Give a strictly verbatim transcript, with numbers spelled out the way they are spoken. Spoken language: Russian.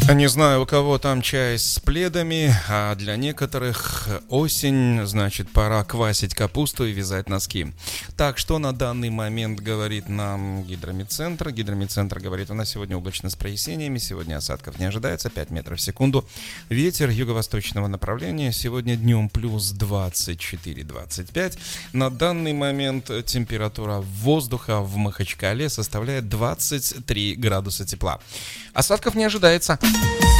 Не знаю, у кого там чай с пледами, а для некоторых осень, значит, пора квасить капусту и вязать носки. Так, что на данный момент говорит нам гидромедцентр? Гидромедцентр говорит, у нас сегодня облачно с прояснениями, сегодня осадков не ожидается, пять метров в секунду. Ветер юго-восточного направления, сегодня днем плюс двадцать четыре - двадцать пять. На данный момент температура воздуха в Махачкале составляет двадцать три градуса тепла. Осадков не ожидается.